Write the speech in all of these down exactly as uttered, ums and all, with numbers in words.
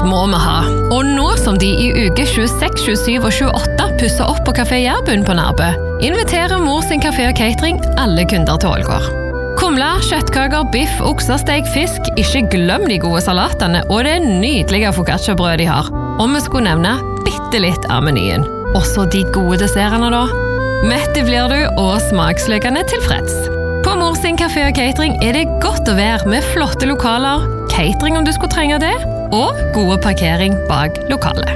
Mat må vi ha, og nå som de i uke tjueseks, tjuesju og tjueåtte pusser opp på Kafé Jærbunn på Nærbø, inviterer Mor sin kafé og catering alle kunder til Ålgård. Kumla, kjøttkaker, biff, oksesteg, fisk, ikke glem de gode salatene og det nydelige focaccia-brød de har. Og vi skulle nevne bitte litt av menyen. Også de gode dessertene da. Mette blir du og smaksløkende tilfreds. På Mor sin kafé og catering er det godt å være med flotte lokaler, catering om du skulle trenge det, og gode parkering bak lokalet.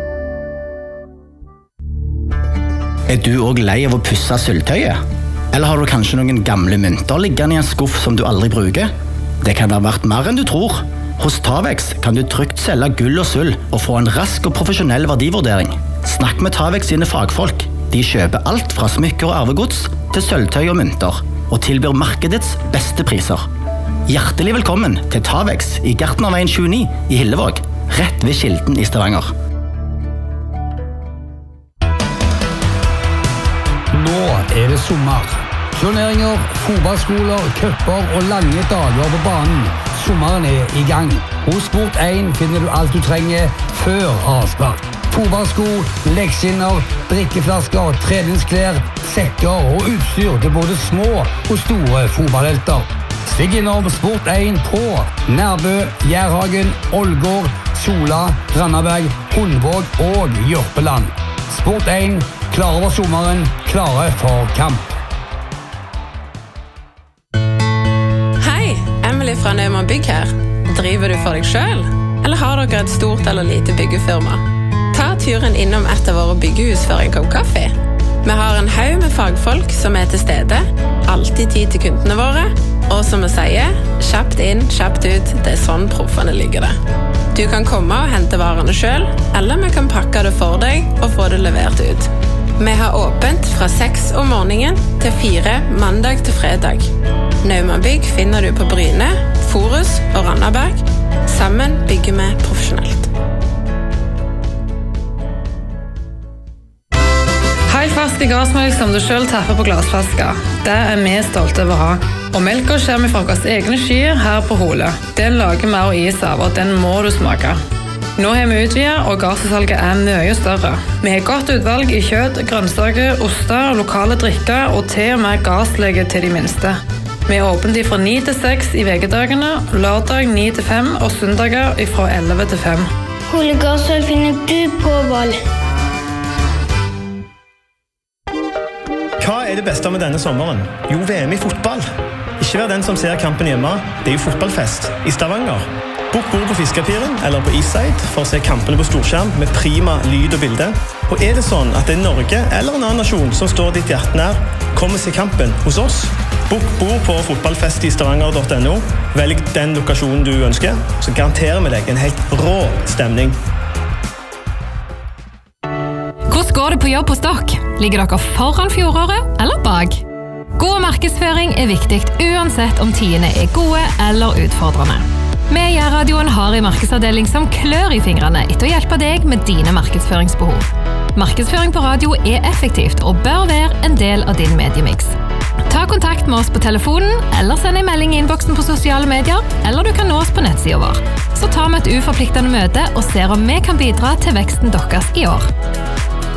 Er du også lei av å pusse sølvtøyet? Eller har du kanskje noen gamle mynter liggende i en skuff som du aldri bruker? Det kan være verdt mer enn du tror. Hos Tavex kan du trygt selge gull og sølv og få en rask og profesjonell verdivurdering. Snakk med Tavex sine fagfolk. De kjøper alt fra smykker og arvegods til sølvtøy og mynter, og tilbyr markedets beste priser. Hjertelig velkommen til Tavex i Gartnerveien tjueni i Hillevåg, rett ved Kilden i Stavanger. Nå er det sommer. Turneringer, fotballskoler, cuper og lange dager på banen. Sommeren er i gang. Hos Sport én finner du alt du trenger før avspark. Fotballsko, leggskinner, drikkeflasker, treningsklær, sekker og utstyr til både små og store fotballhelter. Stig innom Sport én på Nærbø, Jærhagen, Ålgård, Sola, Randaberg, Hundvåg og Jørpeland. Sport én, klare over sommeren, klare for kamp. Hei, Emily fra Neumann Bygg her. Driver du for deg selv? Eller har dere et stort eller lite byggefirma? Ta turen innom et av våre byggehus for en kopp kaffe. Vi har en haug med fagfolk som er til stede, alltid tid til kundene våre, og som vi sier, kjapt inn, kjapt ut, det er sånn proffene ligger det. Du kan komme og hente varene selv, eller vi kan pakke det for deg og få det levert ut. Vi har åpent fra seks om morgenen til fire mandag til fredag. Neumann Bygg finner du på Bryne, Forus og Randaberg. Sammen bygger vi profesjonelt. Ferske gassmelk som du selv tapper på glassflasker. Det er vi stolte over å ha. Og melka kommer fra våre egne skyer her på Hole. Den lager vi og is av, og den må du smake. Nå har vi utvidet, og gasssalget er mye større. Vi har godt utvalg i kjøtt, grønnsaker, oster, lokale drikker og til og med gasslege til de minste. Vi er åpent fra ni til seks i vekedagene, lørdag ni til fem og søndager fra elleve til fem. Hole gasssalg finner du på Val. Hva er det beste med denne sommeren? Jo, V M i fotball. Ikke vær den som ser kampen hjemme. Det er jo fotballfest i Stavanger. Bok bord på Fiskepiren eller på Eastside for å se kampene på storskjerm med prima lyd og bilde. Og er det sånn at det er Norge eller en annen nasjon som står ditt hjerte nær, kom og se kampen hos oss. Bok bord på fotballfest i stavanger punktum no. Velg den lokasjonen du ønsker, så garanterer vi deg en helt rå stemning. Hvordan går det på jobb hos dere? Ligger dere foran fjoråret eller bak? God markedsføring er viktig uansett om tidene er gode eller utfordrende. Vi i Jærradioen har en markedsavdeling som klør i fingrene etter å hjelpe deg med dine markedsføringsbehov. Markedsføring på radio er effektivt og bør være en del av din mediemix. Ta kontakt med oss på telefonen, eller send en melding i innboksen på sosiale medier, eller du kan nå oss på nettsiden vår. Så tar vi et uforpliktende møte og ser om vi kan bidra til veksten deres i år.